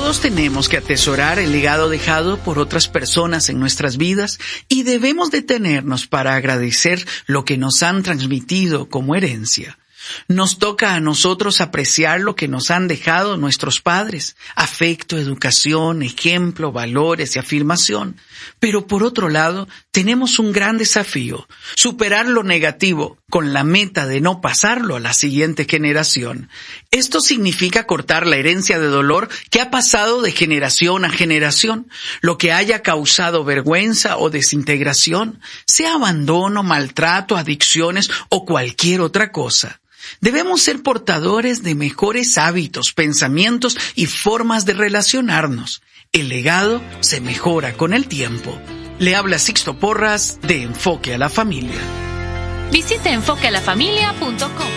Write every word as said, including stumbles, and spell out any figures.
Todos tenemos que atesorar el legado dejado por otras personas en nuestras vidas y debemos detenernos para agradecer lo que nos han transmitido como herencia. Nos toca a nosotros apreciar lo que nos han dejado nuestros padres, afecto, educación, ejemplo, valores y afirmación. Pero por otro lado, tenemos un gran desafío, superar lo negativo con la meta de no pasarlo a la siguiente generación. Esto significa cortar la herencia de dolor que ha pasado de generación a generación, lo que haya causado vergüenza o desintegración, sea abandono, maltrato, adicciones o cualquier otra cosa. Debemos ser portadores de mejores hábitos, pensamientos y formas de relacionarnos. El legado se mejora con el tiempo. Le habla Sixto Porras de Enfoque a la Familia. Visite enfoque a la familia punto com.